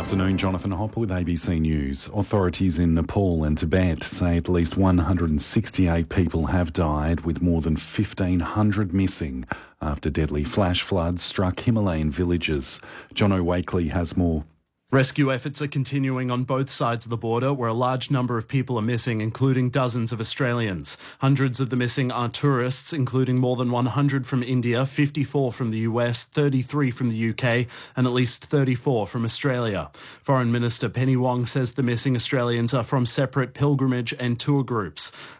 Afternoon, Jonathan Hopper with ABC News. Authorities in Nepal and Tibet say at least 168 people have died, with more than 1,500 missing after deadly flash floods struck Himalayan villages. Jono Wakely has more. Rescue efforts are continuing on both sides of the border, where a large number of people are missing, including dozens of Australians. Hundreds of the missing are tourists, including more than 100 from India, 54 from the US, 33 from the UK, and at least 34 from Australia. Foreign Minister Penny Wong says the missing Australians are from separate pilgrimage and tour groups.